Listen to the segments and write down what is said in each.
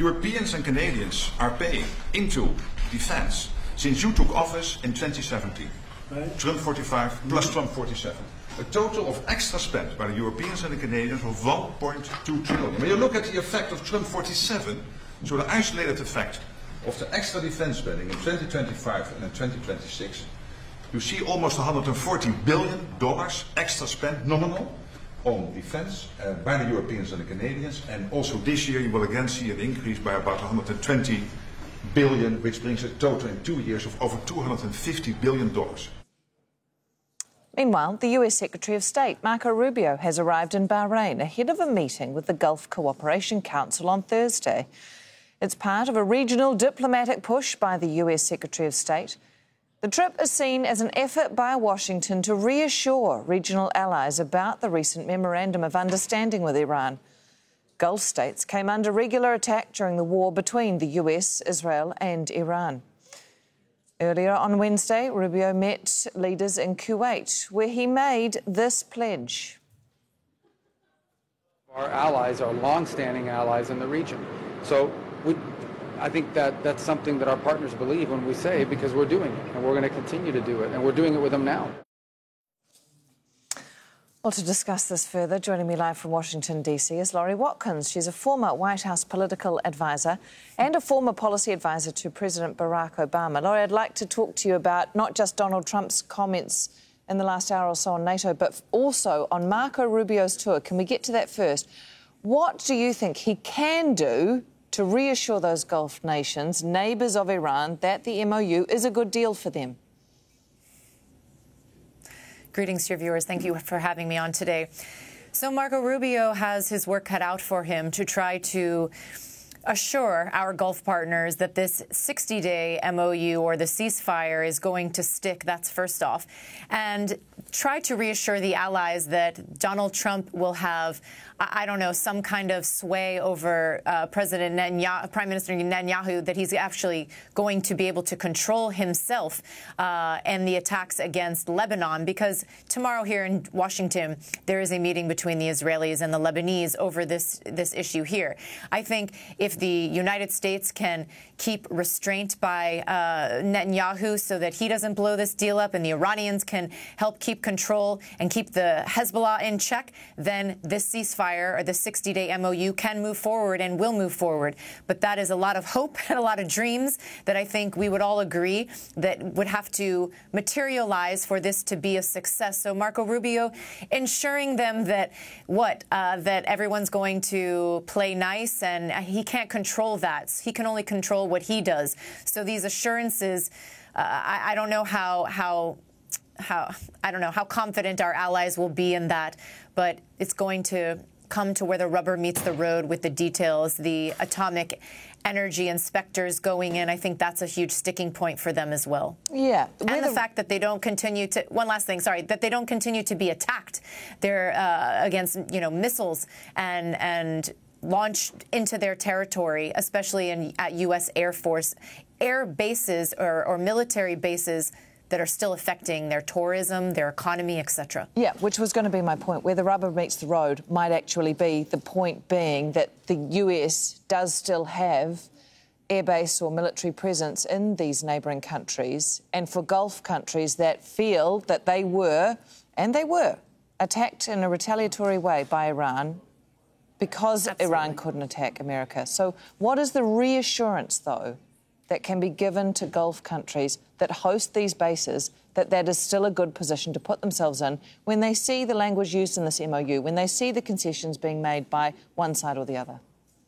Europeans and Canadians are paying into defense since you took office in 2017. Right. Trump 45 plus Trump 47. A total of extra spent by the Europeans and the Canadians of 1.2 trillion. When you look at the effect of Trump 47, so the isolated effect of the extra defense spending in 2025 and in 2026, you see almost $140 billion extra spent nominal on defense by the Europeans and the Canadians, and also this year you will again see an increase by about 120 billion, which brings a total in 2 years of over $250 billion. Meanwhile, the US Secretary of State, Marco Rubio, has arrived in Bahrain ahead of a meeting with the Gulf Cooperation Council on Thursday. It's part of a regional diplomatic push by the US Secretary of State. The trip is seen as an effort by Washington to reassure regional allies about the recent memorandum of understanding with Iran. Gulf states came under regular attack during the war between the US, Israel and Iran. Earlier on Wednesday, Rubio met leaders in Kuwait, where he made this pledge. Our allies are long-standing allies in the region. So I think that's something that our partners believe when we say, because we're doing it, and we're going to continue to do it, and we're doing it with them now. Well, to discuss this further, joining me live from Washington, D.C. is Laurie Watkins. She's a former White House political advisor and a former policy advisor to President Barack Obama. Laurie, I'd like to talk to you about not just Donald Trump's comments in the last hour or so on NATO, but also on Marco Rubio's tour. Can we get to that first? What do you think he can do to reassure those Gulf nations, neighbours of Iran, that the MOU is a good deal for them? Greetings to your viewers. Thank you for having me on today. So Marco Rubio has his work cut out for him to try to assure our Gulf partners that this 60-day MOU or the ceasefire is going to stick. That's first off. And try to reassure the allies that Donald Trump will have, I don't know, some kind of sway over Prime Minister Netanyahu, that he's actually going to be able to control himself and the attacks against Lebanon, because tomorrow here in Washington, there is a meeting between the Israelis and the Lebanese over this issue here. I think if the United States can keep restraint by Netanyahu so that he doesn't blow this deal up, and the Iranians can help keep control and keep the Hezbollah in check, then this ceasefire or the 60-day MOU can move forward and will move forward. But that is a lot of hope and a lot of dreams that I think we would all agree that would have to materialize for this to be a success. So Marco Rubio ensuring them that that everyone's going to play nice, and he can't control that. He can only control what he does. So these assurances, I don't know how confident our allies will be in that, but it's going to come to where the rubber meets the road with the details, the atomic energy inspectors going in. I think that's a huge sticking point for them as well. Yeah. And the fact that they don't continue to, one last thing, sorry, that they don't continue to be attacked. They're against, missiles and launched into their territory, especially at U.S. Air Force air bases or military bases that are still affecting their tourism, their economy, etc. Yeah, which was going to be my point. Where the rubber meets the road might actually be the point being that the US does still have airbase or military presence in these neighbouring countries, and for Gulf countries that feel that they were attacked in a retaliatory way by Iran because Absolutely. Iran couldn't attack America. So what is the reassurance, though, that can be given to Gulf countries that host these bases, that is still a good position to put themselves in when they see the language used in this MOU, when they see the concessions being made by one side or the other?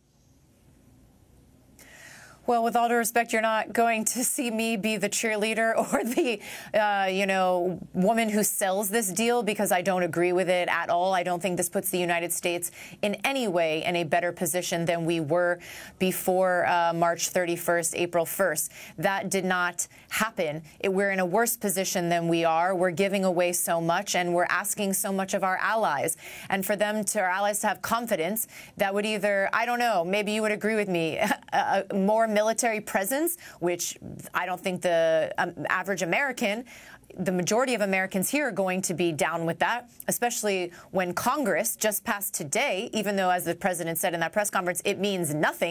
Well, with all due respect, you're not going to see me be the cheerleader or the, woman who sells this deal, because I don't agree with it at all. I don't think this puts the United States in any way in a better position than we were before March 31st, April 1st. That did not happen. We're in a worse position than we are. We're giving away so much, and we're asking so much of our allies. And for our allies to have confidence, that would either, I don't know, maybe you would agree with me, more military presence, which I don't think the average American, the majority of Americans here, are going to be down with that, especially when Congress just passed today, even though, as the president said in that press conference, it means nothing.